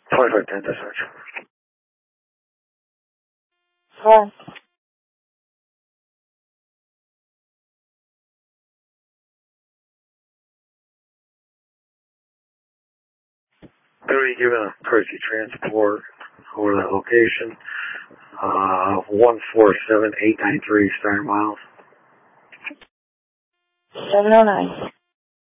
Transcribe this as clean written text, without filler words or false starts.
2510 dispatch. Hi. Better be given a courtesy transport over that location. 147893 Steiner Miles. 709.